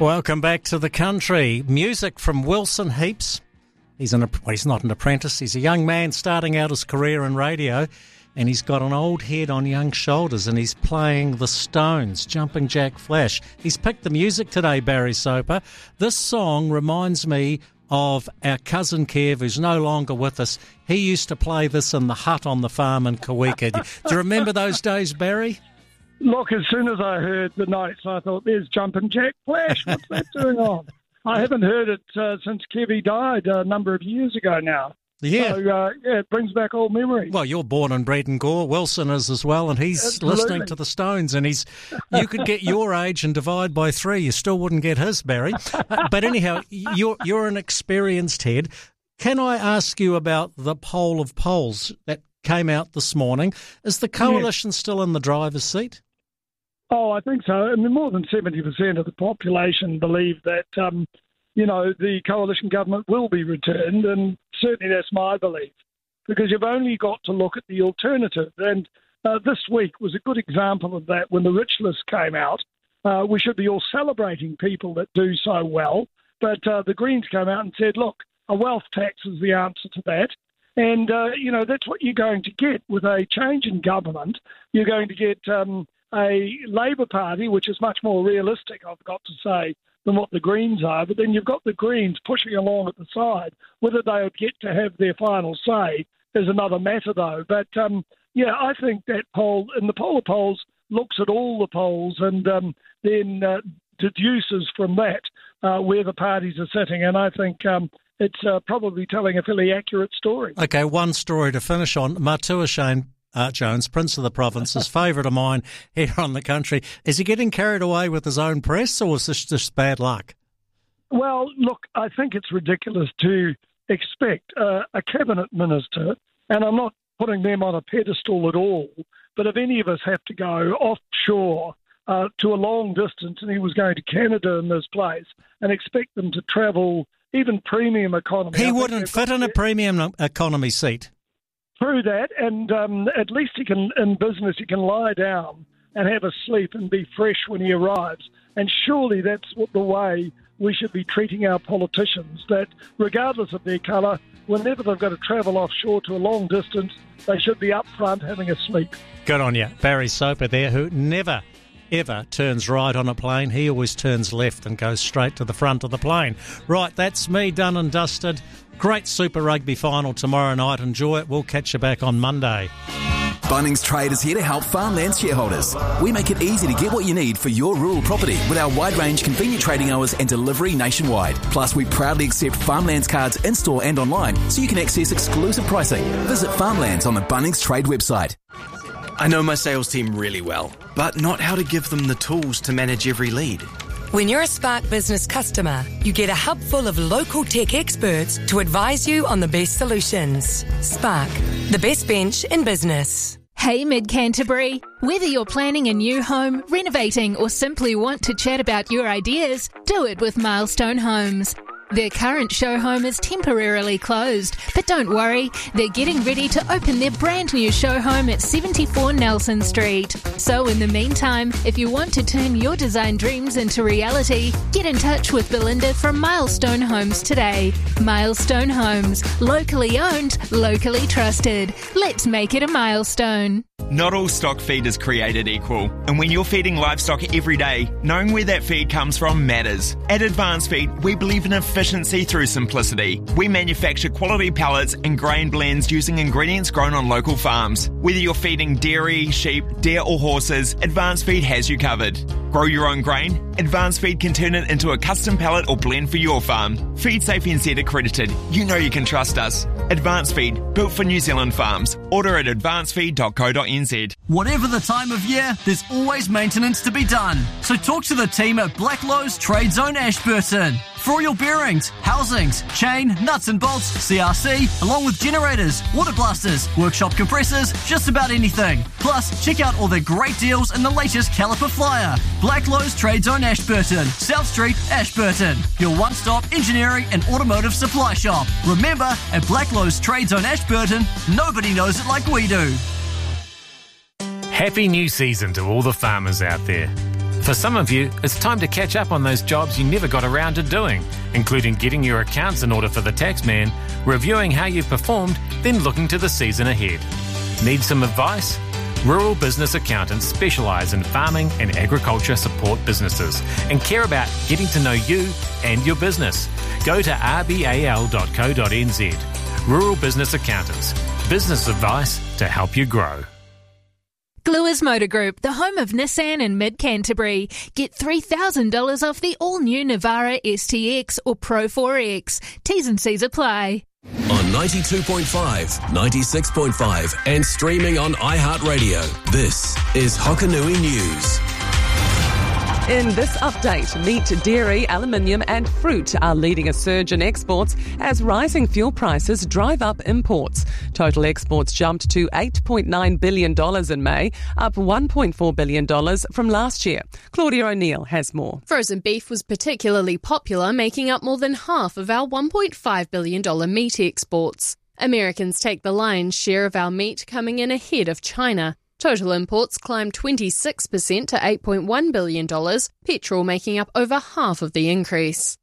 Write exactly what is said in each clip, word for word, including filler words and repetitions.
Welcome back to the country. Music from Wilson Heaps. He's an well, he's not an apprentice. He's a young man starting out his career in radio, and he's got an old head on young shoulders, and he's playing the Stones, Jumping Jack Flash. He's picked the music today, Barry Soper. This song reminds me of our cousin Kev, who's no longer with us. He used to play this in the hut on the farm in Kawika. Do you remember those days, Barry? Look, as soon as I heard the notes, I thought, there's Jumpin' Jack Flash. What's that doing on? I haven't heard it uh, since Kevy died a number of years ago now. Yeah. So, uh, yeah, it brings back old memories. Well, you're born and bred in Gore. Wilson is as well, and he's Absolutely. listening to the Stones, and he's. You could get your age and divide by three. You still wouldn't get his, Barry. Uh, but anyhow, you're, you're an experienced head. Can I ask you about the poll of polls that came out this morning? Is the coalition yes. still in the driver's seat? Oh, I think so. I mean, more than seventy percent of the population believe that, um, you know, the coalition government will be returned, and certainly that's my belief, because you've only got to look at the alternative. And uh, this week was a good example of that when the Rich List came out. Uh, we should be all celebrating people that do so well, but uh, the Greens came out and said, look, a wealth tax is the answer to that. And, uh, you know, that's what you're going to get with a change in government. You're going to get um, a Labor Party, which is much more realistic, I've got to say, than what the Greens are. But then you've got the Greens pushing along at the side. Whether they would get to have their final say is another matter, though. But, um, yeah, I think that poll, and the poll of polls looks at all the polls and um, then uh, deduces from that uh, where the parties are sitting. And I think um, it's uh, probably telling a fairly accurate story. Okay, one story to finish on. Matua Shane Uh, Jones, Prince of the Province, his favourite of mine here on the country. Is he getting carried away with his own press, or is this just bad luck? Well, look, I think it's ridiculous to expect uh, a cabinet minister, and I'm not putting them on a pedestal at all, but if any of us have to go offshore uh, to a long distance, and he was going to Canada in this place, and expect them to travel even premium economy. He wouldn't fit in a premium economy seat. Through that, and um, at least he can, in business, he can lie down and have a sleep and be fresh when he arrives. And surely that's what the way we should be treating our politicians, that regardless of their colour, whenever they've got to travel offshore to a long distance, they should be up front having a sleep. Good on you. Barry Soper there, who never, ever turns right on a plane. He always turns left and goes straight to the front of the plane. Right, that's me done and dusted. Great Super Rugby final tomorrow night. Enjoy it. We'll catch you back on Monday. Bunnings Trade is here to help farmland shareholders. We make it easy to get what you need for your rural property with our wide range, convenient trading hours and delivery nationwide. Plus, we proudly accept Farmlands cards in-store and online, so you can access exclusive pricing. Visit Farmlands on the Bunnings Trade website. I know my sales team really well, but not how to give them the tools to manage every lead. When you're a Spark Business customer, you get a hub full of local tech experts to advise you on the best solutions. Spark, the best bench in business. Hey Mid-Canterbury, whether you're planning a new home, renovating or simply want to chat about your ideas, do it with Milestone Homes. Their current show home is temporarily closed, but don't worry, they're getting ready to open their brand new show home at seventy-four Nelson Street. So in the meantime, if you want to turn your design dreams into reality, get in touch with Belinda from Milestone Homes today. Milestone Homes, locally owned, locally trusted. Let's make it a milestone. Not all stock feed is created equal, and when you're feeding livestock every day, knowing where that feed comes from matters. At Advanced Feed, we believe in efficiency through simplicity. We manufacture quality pellets and grain blends using ingredients grown on local farms. Whether you're feeding dairy, sheep, deer or horses, Advanced Feed has you covered. Grow your own grain? Advanced Feed can turn it into a custom pellet or blend for your farm. Feed Safe N Z accredited. You know you can trust us. Advanced Feed, built for New Zealand farms. Order at advanced feed dot co dot n z. Whatever the time of year, there's always maintenance to be done. So talk to the team at Blacklowe's Trade Zone Ashburton. For all your bearings, housings, chain, nuts and bolts, C R C, along with generators, water blasters, workshop compressors, just about anything. Plus, check out all their great deals and the latest caliper flyer. Blacklowe's Trade Zone Ashburton, South Street, Ashburton. Your one-stop engineering and automotive supply shop. Remember, at Blacklowe's Trade Zone Ashburton, nobody knows it like we do. Happy new season to all the farmers out there. For some of you, it's time to catch up on those jobs you never got around to doing, including getting your accounts in order for the taxman, reviewing how you performed, then looking to the season ahead. Need some advice? Rural Business Accountants specialise in farming and agriculture support businesses and care about getting to know you and your business. Go to r b a l dot co dot n z. Rural Business Accountants. Business advice to help you grow. Gluers Motor Group, the home of Nissan in mid-Canterbury. Get three thousand dollars off the all-new Navara S T X or Pro four X. T's and C's apply. On ninety-two point five, ninety-six point five and streaming on iHeartRadio. This is Hokanui News. In this update, meat, dairy, aluminium and fruit are leading a surge in exports as rising fuel prices drive up imports. Total exports jumped to eight point nine billion dollars in May, up one point four billion dollars from last year. Claudia O'Neill has more. Frozen beef was particularly popular, making up more than half of our one point five billion dollars meat exports. Americans take the lion's share of our meat, coming in ahead of China. Total imports climbed twenty-six percent to eight point one billion dollars, petrol making up over half of the increase.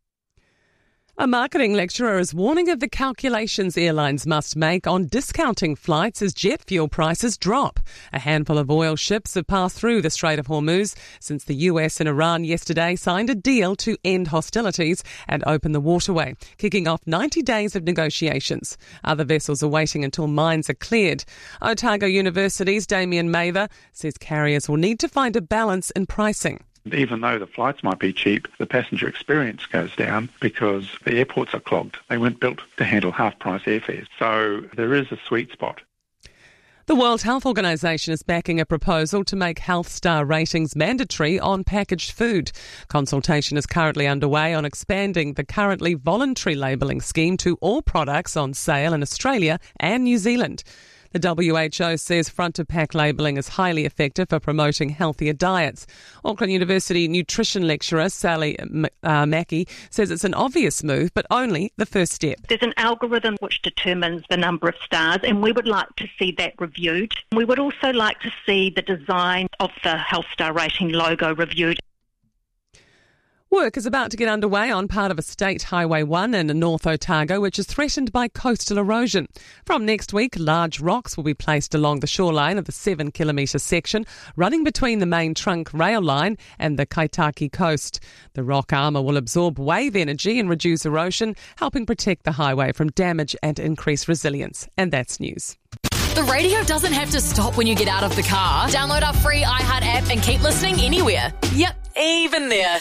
A marketing lecturer is warning of the calculations airlines must make on discounting flights as jet fuel prices drop. A handful of oil ships have passed through the Strait of Hormuz since the U S and Iran yesterday signed a deal to end hostilities and open the waterway, kicking off ninety days of negotiations. Other vessels are waiting until mines are cleared. Otago University's Damien Mather says carriers will need to find a balance in pricing. Even though the flights might be cheap, the passenger experience goes down because the airports are clogged. They weren't built to handle half-price airfares. So there is a sweet spot. The World Health Organization is backing a proposal to make health star ratings mandatory on packaged food. Consultation is currently underway on expanding the currently voluntary labelling scheme to all products on sale in Australia and New Zealand. The W H O says front-of-pack labelling is highly effective for promoting healthier diets. Auckland University nutrition lecturer Sally uh, Mackey says it's an obvious move, but only the first step. There's an algorithm which determines the number of stars, and we would like to see that reviewed. We would also like to see the design of the Health Star rating logo reviewed. Work is about to get underway on part of a State Highway one in North Otago, which is threatened by coastal erosion. From next week, large rocks will be placed along the shoreline of the seven kilometre section running between the main trunk rail line and the Kaitaki coast. The rock armour will absorb wave energy and reduce erosion, helping protect the highway from damage and increase resilience. And that's news. The radio doesn't have to stop when you get out of the car. Download our free iHeart app and keep listening anywhere. Yep, even there.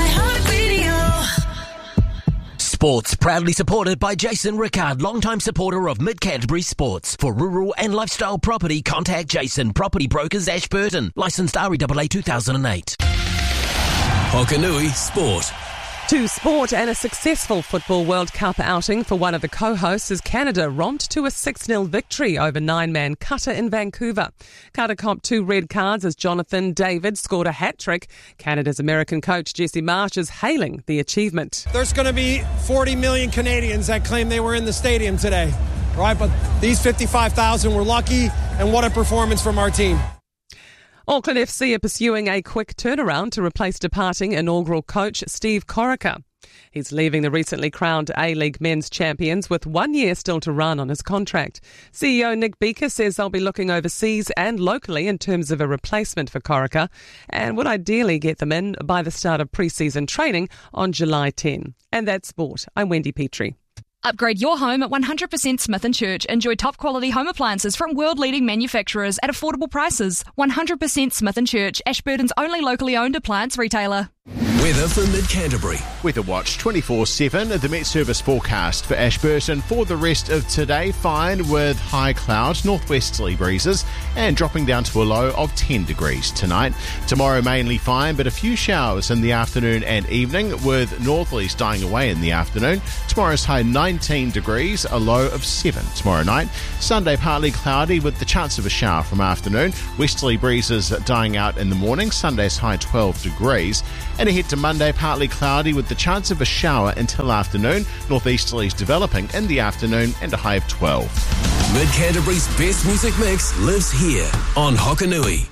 iHeartRadio. Sports proudly supported by Jason Rickard, longtime supporter of Mid-Canterbury Sports. For rural and lifestyle property, contact Jason, Property Brokers, Ashburton. Licensed R E A A two thousand eight. Hokanui Sport. To sport and a successful Football World Cup outing for one of the co-hosts as Canada romped to a six nil victory over nine-man Qatar in Vancouver. Qatar copped two red cards as Jonathan David scored a hat-trick. Canada's American coach Jesse Marsh is hailing the achievement. There's going to be forty million Canadians that claim they were in the stadium today, right? But these fifty-five thousand were lucky, and what a performance from our team. Auckland F C are pursuing a quick turnaround to replace departing inaugural coach Steve Corica. He's leaving the recently crowned A-League men's champions with one year still to run on his contract. C E O Nick Beaker says they'll be looking overseas and locally in terms of a replacement for Corica and would ideally get them in by the start of pre-season training on July tenth. And that's sport. I'm Wendy Petrie. Upgrade your home at one hundred percent Smith and Church. Enjoy top quality home appliances from world-leading manufacturers at affordable prices. one hundred percent Smith and Church, Ashburton's only locally owned appliance retailer. Weather for Mid-Canterbury. Weather Watch twenty-four seven, the Met Service forecast for Ashburton for the rest of today. Fine with high clouds, northwesterly breezes, and dropping down to a low of ten degrees tonight. Tomorrow mainly fine, but a few showers in the afternoon and evening, with northerlies dying away in the afternoon. Tomorrow's high nineteen degrees, a low of seven tomorrow night. Sunday partly cloudy with the chance of a shower from afternoon. Westerly breezes dying out in the morning. Sunday's high twelve degrees. And ahead to Monday, partly cloudy with the chance of a shower until afternoon. Northeasterlies developing in the afternoon and a high of twelve. Mid-Canterbury's best music mix lives here on Hokanui.